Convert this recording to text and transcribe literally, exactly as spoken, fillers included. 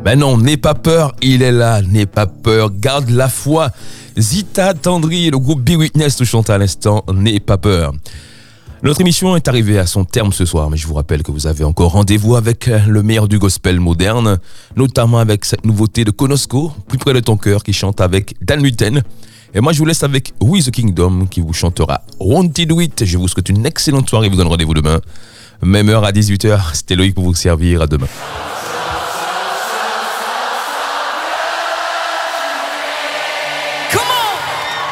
Ben non, n'aie pas peur, il est là, n'aie pas peur, garde la foi. Zita Tendry et le groupe Be Witness nous chantent à l'instant, n'aie pas peur. Notre émission est arrivée à son terme ce soir, mais je vous rappelle que vous avez encore rendez-vous avec le meilleur du gospel moderne, notamment avec cette nouveauté de Konosko, Plus près de ton cœur, qui chante avec Dan Luten. Et moi, je vous laisse avec We the Kingdom, qui vous chantera Wanted Do It. Je vous souhaite une excellente soirée, je vous donne rendez-vous demain. Même heure à dix-huit heures, c'était Loïc pour vous servir, à demain.